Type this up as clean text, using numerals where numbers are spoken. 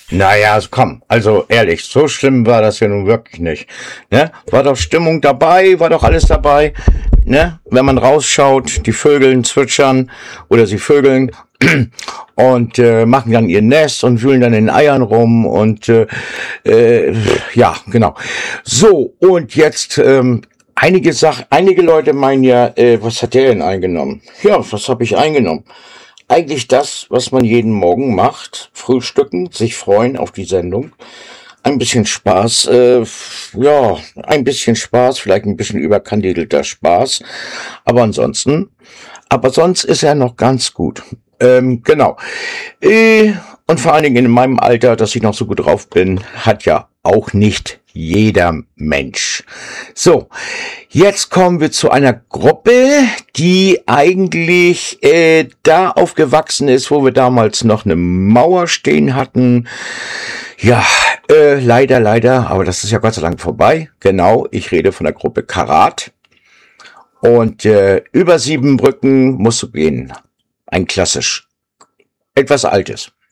Naja, komm, also ehrlich, so schlimm war das ja nun wirklich nicht. Ne? War doch Stimmung dabei, war doch alles dabei. Ne? Wenn man rausschaut, die Vögeln zwitschern oder sie vögeln und machen dann ihr Nest und wühlen dann in den Eiern rum und äh, ja, genau. So, und jetzt einige Leute meinen ja, was hat der denn eingenommen? Ja, was habe ich eingenommen? Eigentlich das, was man jeden Morgen macht. Frühstücken, sich freuen auf die Sendung. Ein bisschen Spaß, ja, ein bisschen Spaß, vielleicht ein bisschen überkandidelter Spaß. Aber ansonsten, aber sonst ist er noch ganz gut. Genau. Und vor allen Dingen in meinem Alter, dass ich noch so gut drauf bin, hat ja auch nicht jeder Mensch. So, jetzt kommen wir zu einer Gruppe, die eigentlich da aufgewachsen ist, wo wir damals noch eine Mauer stehen hatten. Ja, leider, aber das ist ja Gott sei Dank vorbei. Genau, ich rede von der Gruppe Karat. Und über 7 Brücken musst du gehen. Ein klassisch. Etwas Altes.